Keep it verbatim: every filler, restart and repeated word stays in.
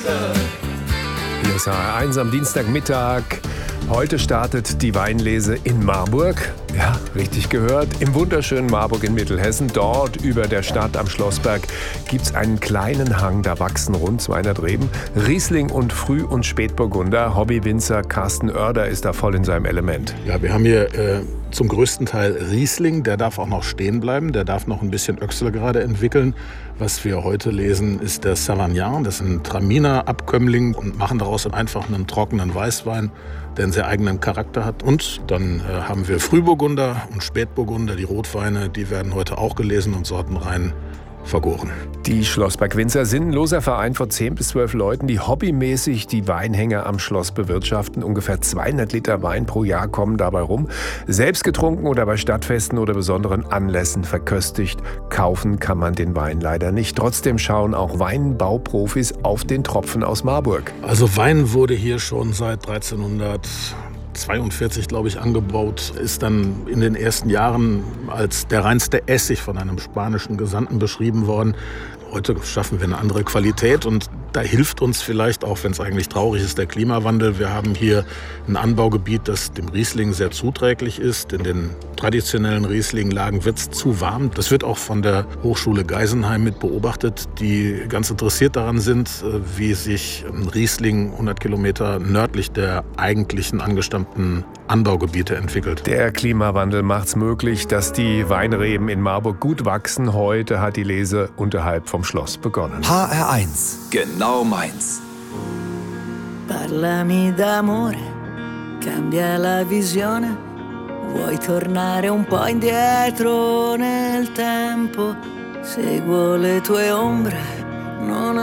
Hier ist H R eins am Dienstagmittag. Heute startet die Weinlese in Marburg. Ja, richtig gehört. Im wunderschönen Marburg in Mittelhessen. Dort über der Stadt am Schlossberg gibt es einen kleinen Hang. Da wachsen rund zweihundert Reben. Riesling und Früh- und Spätburgunder. Hobbywinzer Carsten Oerder ist da voll in seinem Element. Ja, wir haben hier äh, zum größten Teil Riesling. Der darf auch noch stehen bleiben. Der darf noch ein bisschen Öchselgrade entwickeln. Was wir heute lesen, ist der Savagnin. Das ist ein Traminer-Abkömmling und machen daraus einfach einen trockenen Weißwein, der einen sehr eigenen Charakter hat. Und dann äh, haben wir Frühburgunder und Spätburgunder, die Rotweine, die werden heute auch gelesen und sortenrein vergoren. Die Schlossberg-Winzer sind ein loser Verein von zehn bis zwölf Leuten, die hobbymäßig die Weinhänge am Schloss bewirtschaften. Ungefähr zweihundert Liter Wein pro Jahr kommen dabei rum. Selbst getrunken oder bei Stadtfesten oder besonderen Anlässen verköstigt. Kaufen kann man den Wein leider nicht. Trotzdem schauen auch Weinbauprofis auf den Tropfen aus Marburg. Also Wein wurde hier schon seit dreizehnhundertzweiundvierzig, glaube ich, angebaut, ist dann in den ersten Jahren als der reinste Essig von einem spanischen Gesandten beschrieben worden. Heute schaffen wir eine andere Qualität und da hilft uns vielleicht, auch wenn es eigentlich traurig ist, der Klimawandel. Wir haben hier ein Anbaugebiet, das dem Riesling sehr zuträglich ist. In den traditionellen Riesling-Lagen wird es zu warm. Das wird auch von der Hochschule Geisenheim mit beobachtet, die ganz interessiert daran sind, wie sich ein Riesling hundert Kilometer nördlich der eigentlichen angestammten Anbaugebiete entwickelt. Der Klimawandel macht es möglich, dass die Weinreben in Marburg gut wachsen. Heute hat die Lese unterhalb vom Schloss begonnen. H R eins. Genau meins. Parlami d'amore, cambia la visione. Vuoi tornare un po' indietro nel tempo? Seguo le tue ombre, non